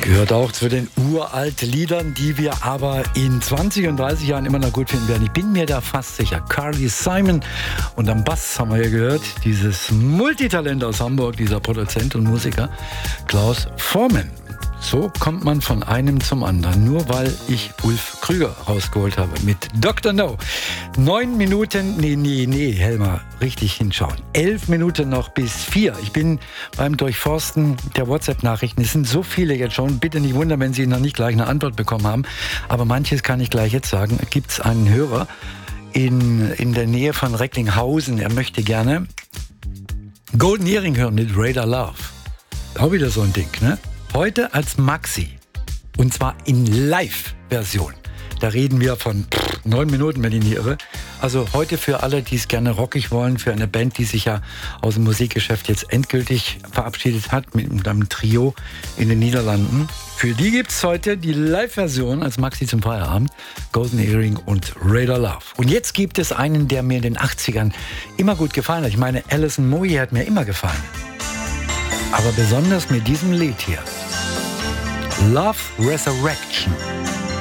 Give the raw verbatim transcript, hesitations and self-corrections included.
Gehört auch zu den uralten Liedern, die wir aber in zwanzig und dreißig Jahren immer noch gut finden werden. Ich bin mir da fast sicher. Carly Simon und am Bass haben wir ja gehört, dieses Multitalent aus Hamburg, dieser Produzent und Musiker Klaus Voormann. So kommt man von einem zum anderen, nur weil ich Ulf Krüger rausgeholt habe mit Doktor No. Neun Minuten, nee, nee, nee, Helmer, richtig hinschauen. Elf Minuten noch bis vier. Ich bin beim Durchforsten der WhatsApp-Nachrichten. Es sind so viele jetzt schon. Bitte nicht wundern, wenn Sie noch nicht gleich eine Antwort bekommen haben. Aber manches kann ich gleich jetzt sagen. Gibt es einen Hörer in, in der Nähe von Recklinghausen. Er möchte gerne Golden Earring hören mit Radar Love. Auch wieder so ein Ding, ne? Heute als Maxi. Und zwar in Live-Version. Da reden wir von pff, neun Minuten, wenn ich nicht irre. Also heute für alle, die es gerne rockig wollen, für eine Band, die sich ja aus dem Musikgeschäft jetzt endgültig verabschiedet hat, mit einem Trio in den Niederlanden. Für die gibt es heute die Live-Version als Maxi zum Feierabend. Golden Earring und Radar Love. Und jetzt gibt es einen, der mir in den achtzigern immer gut gefallen hat. Ich meine, Alison Moyet hat mir immer gefallen. Aber besonders mit diesem Lied hier. Love Resurrection.